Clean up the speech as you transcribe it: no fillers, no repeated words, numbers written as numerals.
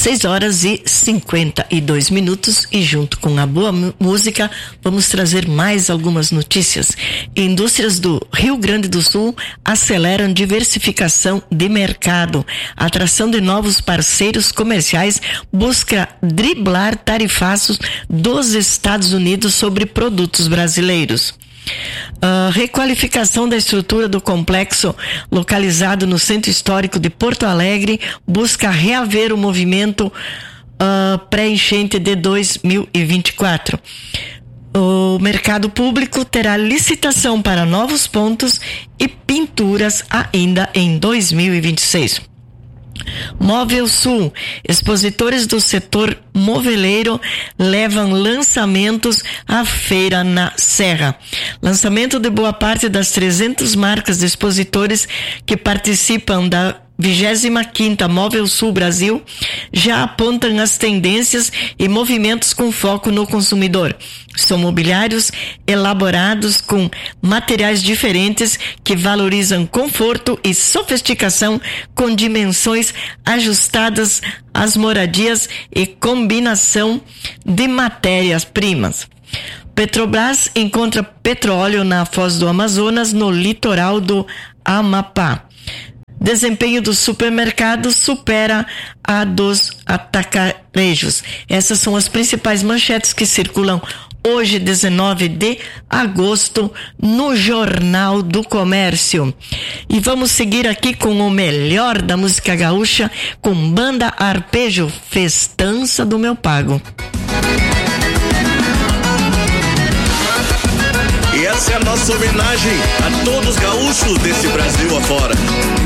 6h52 e junto com a boa música vamos trazer mais algumas notícias. Indústrias do Rio Grande do Sul aceleram diversificação de mercado. A atração de novos parceiros comerciais busca driblar tarifaços dos Estados Unidos sobre produtos brasileiros. Requalificação da estrutura do complexo localizado no Centro Histórico de Porto Alegre busca reaver o movimento pré-enchente de 2024. O mercado público terá licitação para novos pontos e pinturas ainda em 2026. Móvel Sul, expositores do setor moveleiro levam lançamentos à feira na Serra. Lançamento de boa parte das 300 marcas de expositores que participam da 25ª Móvel Sul Brasil já apontam as tendências e movimentos com foco no consumidor. São mobiliários elaborados com materiais diferentes que valorizam conforto e sofisticação com dimensões ajustadas às moradias e combinação de matérias-primas. Petrobras encontra petróleo na Foz do Amazonas, no litoral do Amapá. Desempenho dos supermercados supera a dos atacarejos. Essas são as principais manchetes que circulam hoje, 19 de agosto, no Jornal do Comércio. E vamos seguir aqui com o melhor da música gaúcha, com Banda Arpejo, Festança do Meu Pago. E essa é a nossa homenagem a todos os gaúchos desse Brasil afora.